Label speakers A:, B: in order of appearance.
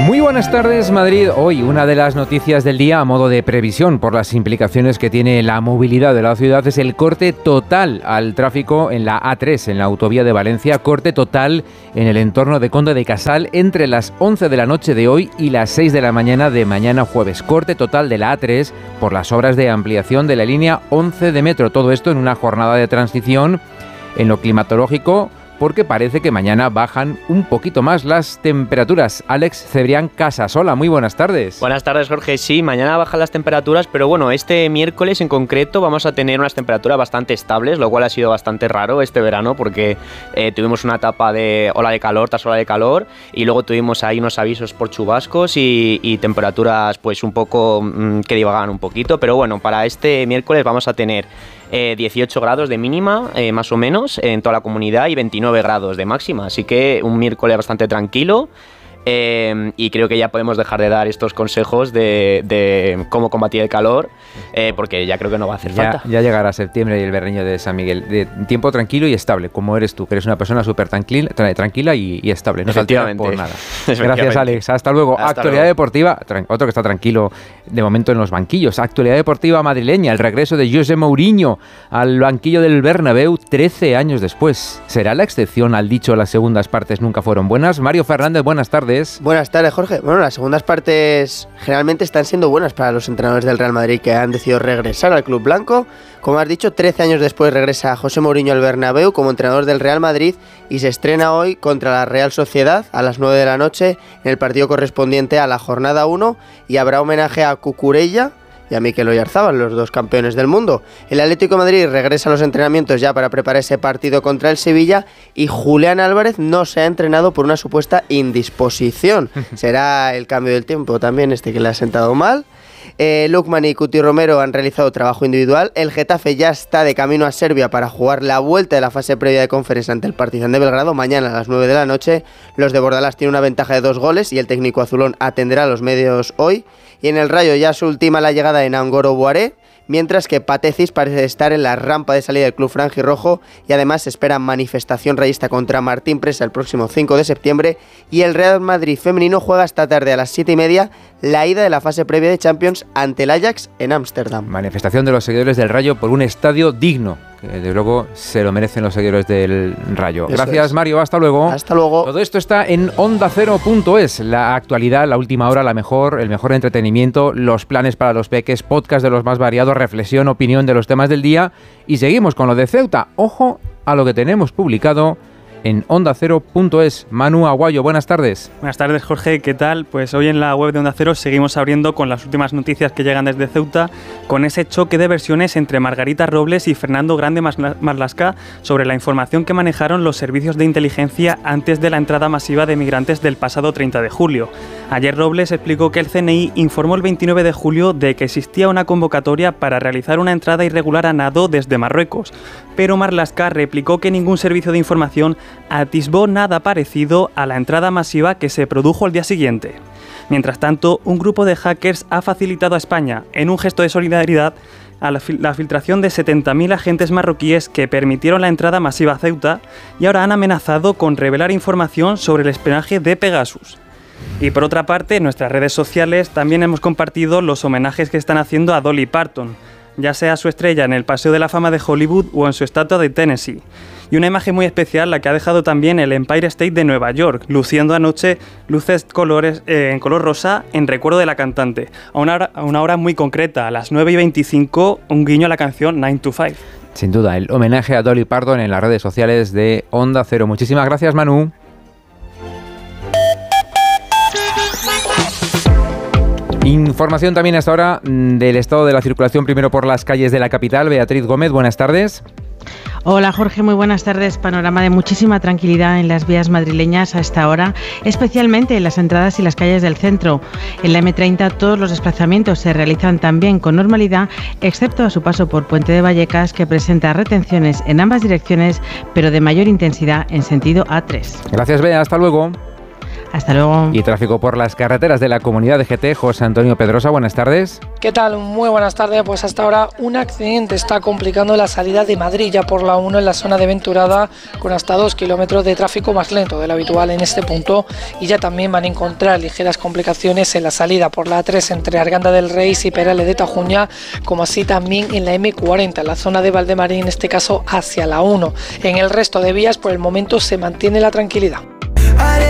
A: Muy buenas tardes, Madrid. Hoy una de las noticias del día a modo de previsión por las implicaciones que tiene la movilidad de la ciudad es el corte total al tráfico en la A3, en la autovía de Valencia, corte total en el entorno de Conde de Casal entre las 11 de la noche de hoy y las 6 de la mañana de mañana jueves. Corte total de la A3 por las obras de ampliación de la línea 11 de metro. Todo esto en una jornada de transición en lo climatológico, porque parece que mañana bajan un poquito más las temperaturas. Alex Cebrián Casasola, muy buenas tardes.
B: Buenas tardes, Jorge. Sí, mañana bajan las temperaturas, pero bueno, este miércoles en concreto vamos a tener unas temperaturas bastante estables, lo cual ha sido bastante raro este verano porque tuvimos una etapa de ola de calor tras ola de calor y luego tuvimos ahí unos avisos por chubascos y temperaturas pues un poco que divagaban un poquito, pero bueno, para este miércoles vamos a tener 18 grados de mínima, más o menos, en toda la comunidad y 29 grados de máxima. Así que un miércoles bastante tranquilo. Y creo que ya podemos dejar de dar estos consejos de cómo combatir el calor, porque ya creo que no va a hacer falta.
A: Ya llegará septiembre y el berreño de San Miguel. De tiempo tranquilo y estable, como eres tú, que eres una persona súper tranquila y estable. No se altera por nada. Gracias, Alex. Hasta luego. Actualidad deportiva, otro que está tranquilo de momento en los banquillos. Actualidad deportiva madrileña, el regreso de José Mourinho al banquillo del Bernabéu 13 años después. ¿Será la excepción al dicho las segundas partes nunca fueron buenas? Mario Fernández, buenas tardes.
C: Buenas tardes, Jorge. Bueno, las segundas partes generalmente están siendo buenas para los entrenadores del Real Madrid que han decidido regresar al club blanco. Como has dicho, 13 años después regresa José Mourinho al Bernabéu como entrenador del Real Madrid y se estrena hoy contra la Real Sociedad a las 9 de la noche en el partido correspondiente a la jornada 1 y habrá homenaje a Cucurella y a Mikel Oyarzabal, los dos campeones del mundo. El Atlético de Madrid regresa a los entrenamientos ya para preparar ese partido contra el Sevilla y Julián Álvarez no se ha entrenado por una supuesta indisposición. Será el cambio del tiempo también que le ha sentado mal. Lookman y Cuti Romero han realizado trabajo individual. El Getafe ya está de camino a Serbia para jugar la vuelta de la fase previa de Conference ante el Partizan de Belgrado mañana a las 9 de la noche. Los de Bordalás tienen una ventaja de 2 goles y el técnico azulón atenderá a los medios hoy. Y en el Rayo ya se ultima la llegada de Nangolo Boaré, mientras que Patecis parece estar en la rampa de salida del club franjirrojo y además se espera manifestación rayista contra Martín Presa el próximo 5 de septiembre y el Real Madrid femenino juega esta tarde a las 7:30 la ida de la fase previa de Champions ante el Ajax en Ámsterdam.
A: Manifestación de los seguidores del Rayo por un estadio digno, que desde luego se lo merecen los seguidores del Rayo. Eso Gracias es. Mario, hasta luego.
C: Hasta luego.
A: Todo esto está en OndaCero.es, la actualidad, la última hora, el mejor entretenimiento, los planes para los peques, podcast de los más variados, reflexión, opinión de los temas del día y seguimos con lo de Ceuta. Ojo a lo que tenemos publicado en OndaCero.es. Manu Aguayo, buenas tardes.
D: Buenas tardes, Jorge, ¿qué tal? Pues hoy en la web de Onda Cero seguimos abriendo con las últimas noticias que llegan desde Ceuta, con ese choque de versiones entre Margarita Robles y Fernando Grande Marlaska sobre la información que manejaron los servicios de inteligencia antes de la entrada masiva de migrantes del pasado 30 de julio. Ayer Robles explicó que el CNI informó el 29 de julio de que existía una convocatoria para realizar una entrada irregular a nado desde Marruecos, pero Marlaska replicó que ningún servicio de información atisbó nada parecido a la entrada masiva que se produjo al día siguiente. Mientras tanto, un grupo de hackers ha facilitado a España, en un gesto de solidaridad, a la filtración de 70.000 agentes marroquíes que permitieron la entrada masiva a Ceuta y ahora han amenazado con revelar información sobre el espionaje de Pegasus. Y por otra parte, en nuestras redes sociales también hemos compartido los homenajes que están haciendo a Dolly Parton, ya sea su estrella en el Paseo de la Fama de Hollywood o en su estatua de Tennessee. Y una imagen muy especial la que ha dejado también el Empire State de Nueva York, luciendo anoche luces en color rosa en recuerdo de la cantante. A una hora muy concreta, a las 9:25, un guiño a la canción 9 to 5.
A: Sin duda, el homenaje a Dolly Parton en las redes sociales de Onda Cero. Muchísimas gracias, Manu. Información también hasta ahora del estado de la circulación, primero por las calles de la capital. Beatriz Gómez, buenas tardes.
E: Hola Jorge, muy buenas tardes. Panorama de muchísima tranquilidad en las vías madrileñas a esta hora, especialmente en las entradas y las calles del centro. En la M30 todos los desplazamientos se realizan también con normalidad, excepto a su paso por Puente de Vallecas, que presenta retenciones en ambas direcciones, pero de mayor intensidad en sentido A3.
A: Gracias, Bea. Hasta luego.
E: Hasta luego.
A: Y tráfico por las carreteras de la comunidad de GT. José Antonio Pedrosa, buenas tardes.
F: ¿Qué tal? Muy buenas tardes. Pues hasta ahora un accidente está complicando la salida de Madrid ya por la 1 en la zona de Venturada, con hasta 2 kilómetros de tráfico más lento de lo habitual en este punto, y ya también van a encontrar ligeras complicaciones en la salida por la A3 entre Arganda del Rey y Perales de Tajuña, como así también en la M40 en la zona de Valdemarín, en este caso hacia la 1. En el resto de vías por el momento se mantiene la tranquilidad.